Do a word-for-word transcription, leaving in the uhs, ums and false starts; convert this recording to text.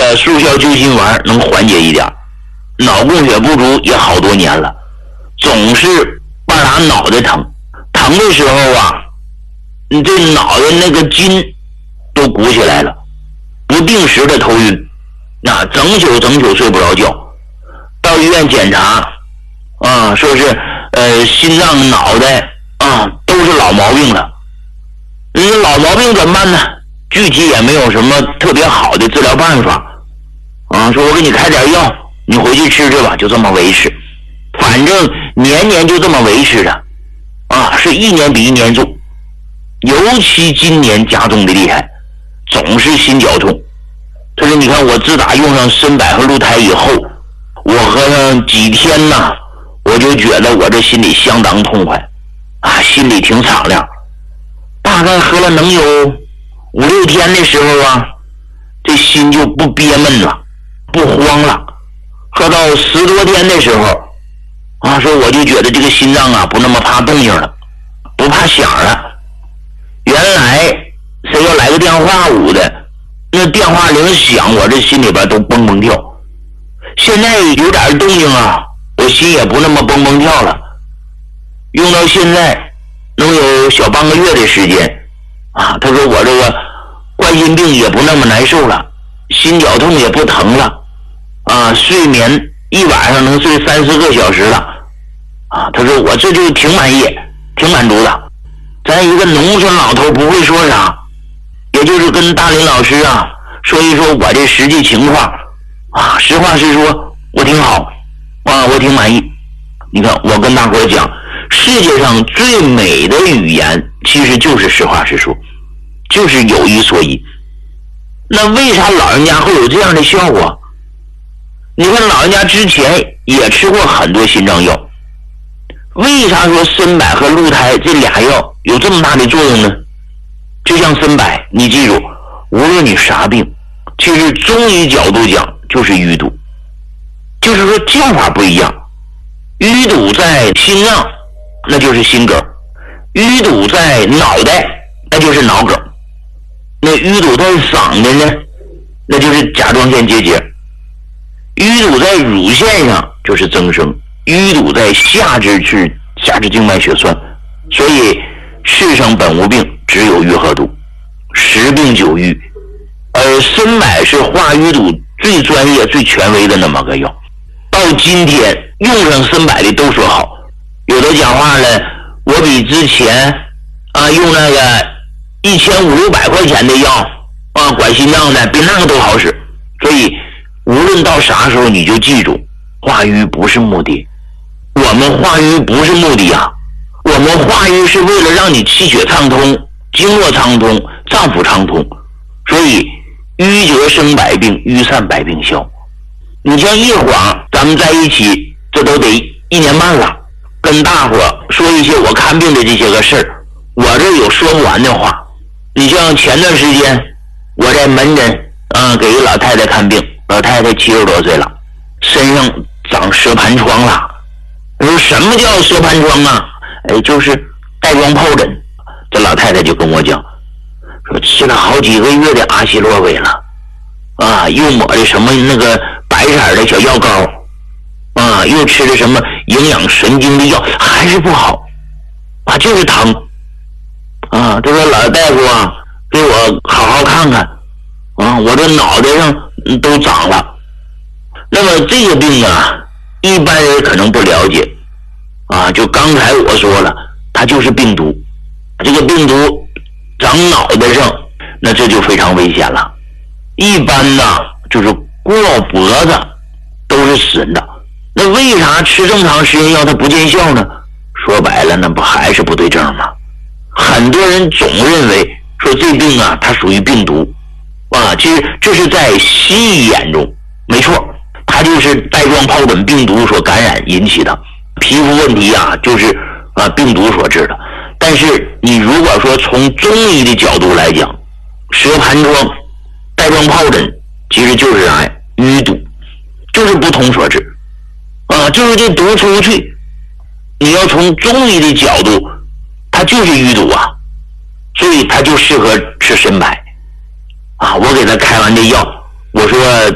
个速效救心丸能缓解一点，脑供血不足也好多年了，总是半拉脑袋疼，疼的时候啊，你这脑袋那个筋都鼓起来了，不定时的头晕，那整宿整宿睡不着觉，到医院检查啊，说是呃心脏脑袋啊都是老毛病了。嗯，老毛病怎么办呢？具体也没有什么特别好的治疗办法啊，说我给你开点药，你回去吃吃吧，就这么维持，反正年年就这么维持着啊，是一年比一年重，尤其今年加重的厉害，总是心绞痛。他说你看我自打用上参柏和鹿胎以后，我喝上几天呢，我就觉得我这心里相当痛快啊，心里挺敞亮，大概喝了能有五六天的时候啊，这心就不憋闷了，不慌了。喝到十多天的时候啊，说我就觉得这个心脏啊不那么怕动静了，不怕响了。原来谁要来个电话捂的，那电话铃响，我这心里边都蹦蹦跳。现在有点动静啊，我心也不那么蹦蹦跳了。用到现在能有小半个月的时间啊，他说我这个冠心病也不那么难受了，心绞痛也不疼了啊，睡眠一晚上能睡三四个小时了啊，他说我这就挺满意挺满足的。咱一个农村老头不会说啥，也就是跟大林老师啊说一说我这实际情况啊，实话实说，我挺好啊，我挺满意。你看我跟大伙讲，世界上最美的语言其实就是实话实说，就是有一说一。那为啥老人家会有这样的效果？你看老人家之前也吃过很多心脏药，为啥说参柏和鹿胎这俩药有这么大的作用呢？就像参柏，你记住，无论你啥病，其实中医角度讲就是淤堵，就是说叫法不一样。淤堵在心脏，那就是心梗；淤堵在脑袋，那就是脑梗；那淤堵在嗓子呢，那就是甲状腺结节；淤堵在乳腺上就是增生；淤堵在下肢是下肢静脉血栓。所以世上本无病，只有愈合毒，十病九瘀。而参柏是化淤堵最专业最权威的那么个药，到今天用上参柏的都说好，有的讲话了，我比之前啊用那个一千五六百块钱的药啊管心脏的比那个都好使。所以无论到啥时候你就记住，化瘀不是目的，我们化瘀不是目的啊，我们化瘀是为了让你气血畅通，经络畅通，脏腑畅通。所以瘀则生百病，瘀散百病消。你像一晃咱们在一起，这都得一年半了，跟大伙说一些我看病的这些个事儿，我这有说不完的话。你像前段时间我在门诊啊给一老太太看病，老太太七十多岁了，身上长蛇盘疮了。我说什么叫蛇盘疮啊？哎，就是带状疱疹。这老太太就跟我讲，说吃了好几个月的阿昔洛韦了啊，又抹的什么那个白色的小药膏啊，又吃的什么营养神经的药，还是不好啊，就是疼啊。他说老大夫啊，给我好好看看啊，我这脑袋上都长了。那么这个病啊，一般人可能不了解啊，就刚才我说了，它就是病毒。这个病毒长脑袋上，那这就非常危险了。一般呢就是过脖子都是死人的。那为啥吃这么长时间药它不见效呢？说白了，那不还是不对症吗？很多人总认为说这病啊它属于病毒啊，其实这是在西医眼中没错，它就是带状疱疹病毒所感染引起的皮肤问题啊，就是啊病毒所致的。但是你如果说从中医的角度来讲，蛇盘疮、带状疱疹其实就是啥呀？淤堵，就是不通所致啊，就是这毒出不去。你要从中医的角度，它就是淤堵啊，所以它就适合吃参柏啊。我给他开完这药，我说